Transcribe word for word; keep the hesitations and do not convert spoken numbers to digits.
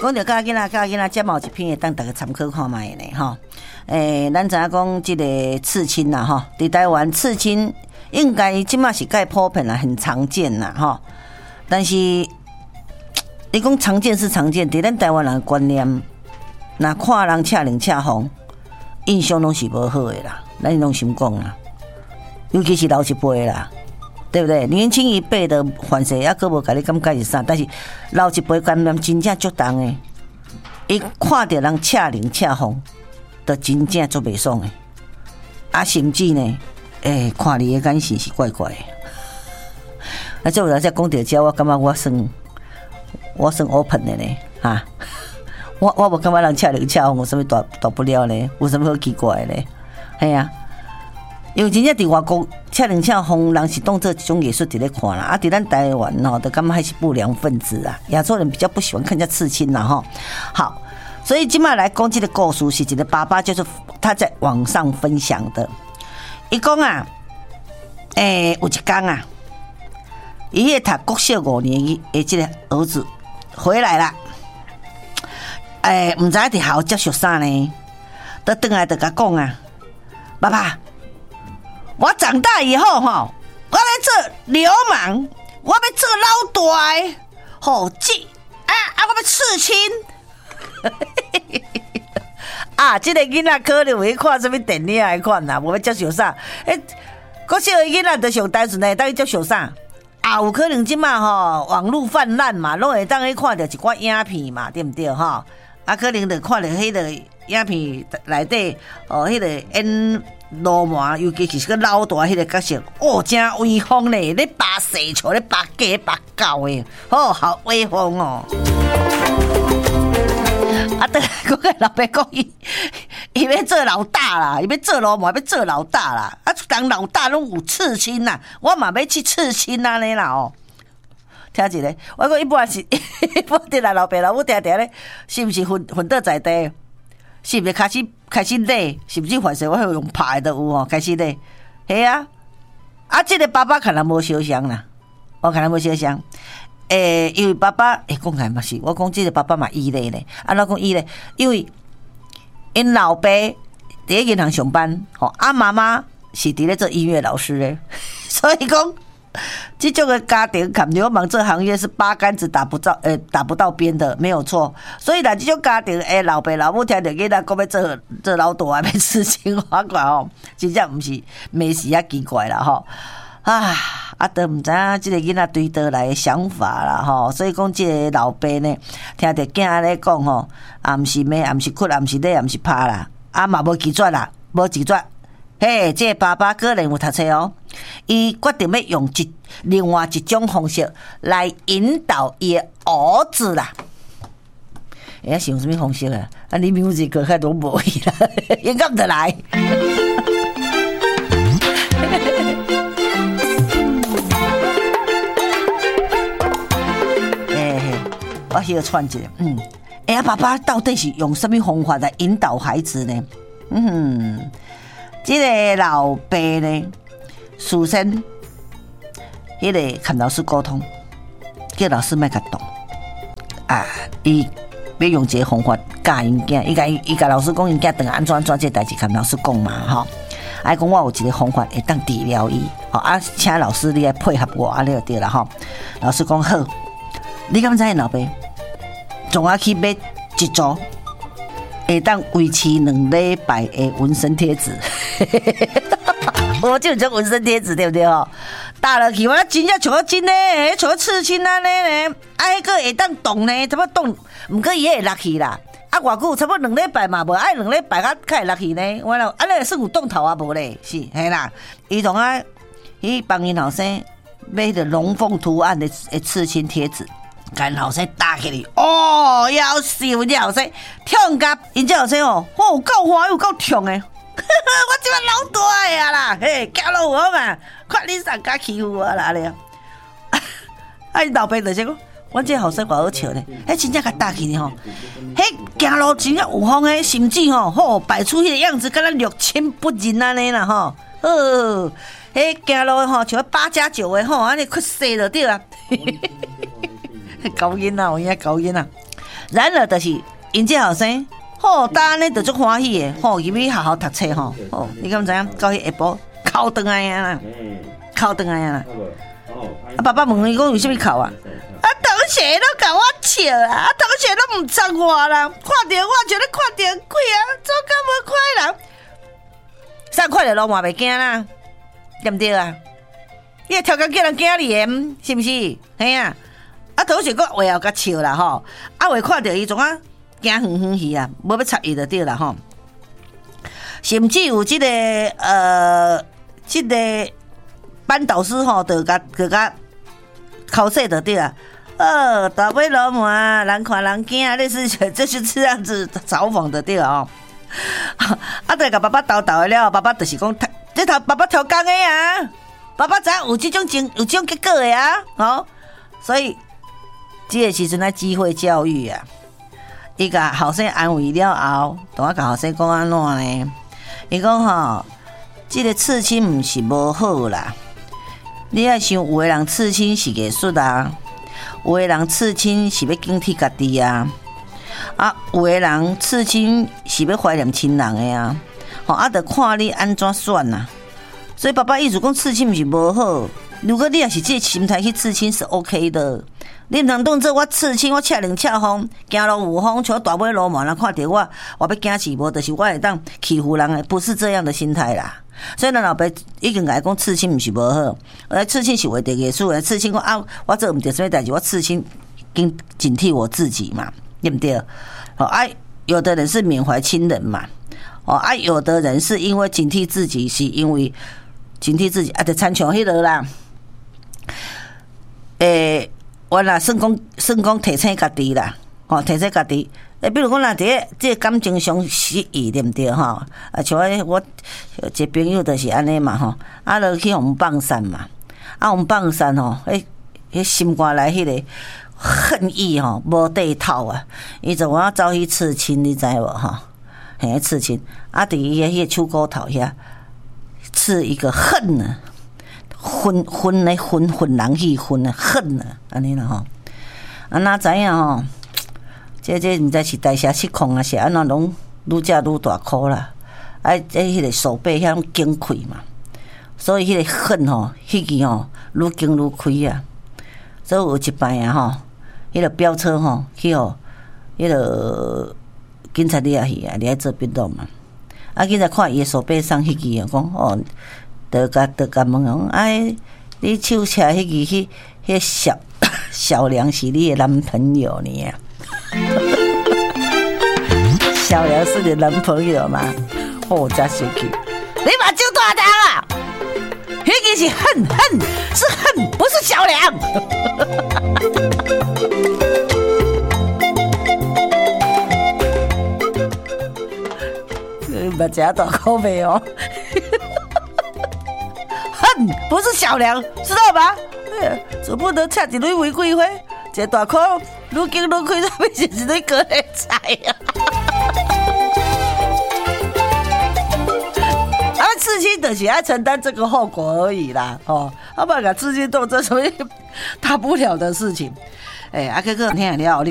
讲到教囡仔，教囡仔，这嘛有一篇会当大家参考看卖呢，吼。诶、欸，咱知影讲这个刺青啦，吼，伫台湾刺青应该即马是介普遍啦，很常见啦，吼。但是你讲常见是常见，伫咱台湾人的观念，若看人恰灵恰红，印象拢是无好的啦，咱拢先讲啦，尤其是老一辈啦。对不对？年轻一辈的反正也个无甲你感觉是啥，但是老一辈观念真正足重的，伊看到人恰灵恰红，就真正足袂爽的。啊，甚至呢，诶、欸，看你的眼神是怪怪的。啊，这有人在讲到这，我感觉我算我算 open 的呢，啊，我我无感觉人恰灵恰红有啥物大大不了呢？有啥物好奇怪的呢？系啊。因为真正伫外国恰灵恰红，人是当做一种艺术伫咧看啦。啊，伫咱台湾吼，就感觉还是不良分子啊。亚洲人比较不喜欢看人家刺青啦吼。好，所以今麦来讲这个故事是一个爸爸，就是他在网上分享的。伊讲啊，诶、欸，有一天啊，伊迄读国小五年级的这个儿子回来啦，诶、欸，唔知伫学校接受啥呢？倒转来就甲讲啊，爸爸。我长大以后哈，我要做流氓，我要做老大的，吼，这啊啊，我要刺青。啊，这个囡仔可能会看什么电影来看啦，无要接受啥？诶，国小的囡仔就上单纯的，当伊接受啥？啊，有可能即马吼网络泛滥嘛，拢会当去看到一寡影片嘛，对不对哈？啊，可能就看到迄个影片内底哦，迄、那个演。罗马，尤其是个老大迄个角色，哦，真威风咧！咧拔蛇球，咧拔鸡、拔狗的，哦，好威风哦！啊，对，我个老爸讲伊，伊要做老大啦，伊要做罗马，要做老大啦。啊，当老大拢有刺青啦，我嘛要去刺青安尼啦哦。听一个，我讲一般是，一般的啦，老爸老母定定咧，是毋是昏昏倒在地？是毋是开始开始累？是毋是反正我会用拍的都有哦？开始累，系啊！啊，这个爸爸可能无相像啦，我可能无相像。诶、欸，因为爸爸，诶、欸，讲起来嘛是，我讲这个爸爸嘛依咧咧，安怎讲依咧？因为因老爸伫咧银行上班，吼，啊妈妈是伫咧做音乐老师咧，所以讲。这种的家庭砍流氓这行业是八竿子打不着，呃，打不到边的，没有错。所以呢，这种家庭，诶、欸，老爸老母听到囡仔讲要做做老大，要刺青花款哦，真正不是没时啊奇怪啦吼。啊，啊，都唔知影这个囡仔对倒来的想法啦吼。所以讲，这个老爸呢，听到囝仔咧讲吼，啊，唔是骂，啊，唔是哭，啊，唔是累，啊，唔是拍啦，啊嘛无拒绝啦，无拒绝。嘿，这个爸爸个人有读册哦，伊决定要用一另外一种方式来引导伊的儿子啦。哎，是用什么方式啊？啊，你 music 较都无去啦，应该唔得来。哎，我需要串一下，嗯，哎呀，爸爸到底是用什么方法来引导孩子呢？嗯。这个老爸呢，首先，迄个跟老师沟通，叫老师莫甲动啊，伊要用这个方法教因囝，伊甲伊甲老师讲因囝等安怎安怎这代志，跟老师讲嘛，吼。啊，讲我有一个方法会当治疗伊，吼啊，请老师你来配合我，安尼就对了吼。老师讲好，你敢知老爸，总要去买一组。会当维持两礼拜的纹身贴纸，我就有这纹身贴纸对不对吼？打落去我真正像真诶，像刺青安尼呢，啊，迄个会当动呢，差不多动，毋过伊会落去啦。啊，偌久差不多两礼拜嘛，无爱两礼拜较较会落去呢。我了，安尼算有动头啊无咧？是，嘿啦，伊同啊，伊帮因后生买迄个龙凤图案的刺青贴纸。跟后生打起来，哦，夭寿！这后生跳甲，因这后生哦，哦，够欢又够痛诶！我即摆老大呀啦，嘿，惊到我嘛，看你上家欺负我啦了。啊，因老爸就说讲，我这后生偌好笑呢，迄真正甲打起呢吼，迄行路真正有风诶，甚至吼，吼摆出迄个样子，敢若六亲不认安尼啦吼，哦，迄行路吼像八加九诶吼，安尼屈势就对啊。高音啊，我应该高音啊！ 然而，就是因这后生，好，当然就足欢喜的，好，入去好好读册吼。哦，你敢知影？到迄下晡哭倒来啊啦，哭倒来啊啦。啊，爸爸问伊讲为什么哭啊？啊，同学都甲我笑啊，啊，同学都唔睬我啦，看到我就咧看电鬼啊，做甲无快人。啥看到落嘛袂惊啦，对毋对啊？伊会跳工叫人惊你的，是毋是？嘿啊！啊，同学个话后甲笑啦吼，啊，话看到伊总啊惊远远去啊，无要插伊就对啦吼。甚至有即、這个呃，即、這个班导师吼，就甲就甲考试就对啦。呃，大尾老母人看人惊，类似就是这样子嘲讽的对哦。啊，对，甲爸爸叨叨了，爸爸就是讲，这头爸爸调工的啊，爸爸知有这种情有这种结果的啊，哦，所以这个时阵咧机会教育啊，伊甲后生安慰了后，同我甲后生讲安怎呢？伊讲吼，这个刺青毋是无好啦，你爱想有的人刺青是艺术啊，有的人刺青是要警惕家己啊。啊，有的人刺青是要怀念亲人的啊，吼啊，得看你安怎选呐、啊。所以爸爸意思讲刺青不是无好，如果你也是这个心态去刺青是 OK 的。你唔通当做我刺青，我赤冷赤风，行路有风，像大尾鱸鰻人看到我，我要惊死无，就是我会当欺负人的，不是这样的心态啦。所以咱老爸已经甲伊讲刺青不是无好，来刺青是为着艺术，来刺青讲啊，我做唔对什么代志，我刺青警警惕我自己嘛。对不对？哦，啊，有的人是缅怀亲人嘛，哦，啊，有的人是因为警惕自己，是因为警惕自己，啊，就参像迄个啦。诶、欸，我啦算讲算讲提醒家己啦，哦，提醒家己。诶，比如讲啦，这这感情上失意，对不对吼？啊，像我我一朋友就是安尼嘛吼，啊，落去互放散嘛，啊，互放散吼，迄迄心肝内迄个。恨意吼无地头啊！伊就我走去刺青，你知无吼？嘿，刺青啊！伫伊迄个手骨头遐刺一个恨啊，恨恨咧恨恨人去恨啊，恨啊，安尼啦吼。啊，哪知影吼？这这毋知是代谢失控啊，是安怎拢愈食愈大箍啦？啊，这迄个手背遐拢惊开嘛，所以迄个恨吼，迄个吼愈惊愈开啊。所以有一摆啊吼。迄个飙车吼，去吼，迄个警察你也去啊，你爱做笔录嘛？啊，警察看伊手背上迄支啊，讲哦，得甲得甲问讲，哎，你手车迄支迄迄小小梁是你的男朋友呢？小梁是你男朋友吗？哦，真生气！你把手大张啊！迄支是恨恨是恨，不是小梁。把假大口没哦，恨不是小梁，知道吧？总不能吃一堆玫瑰花，这大口愈惊愈开，上面是一堆高丽菜啊！啊，刺青就是要承担这个后果而已啦，哦，要不然把刺青动这什么大不了的事情，哎，啊，哥哥听了。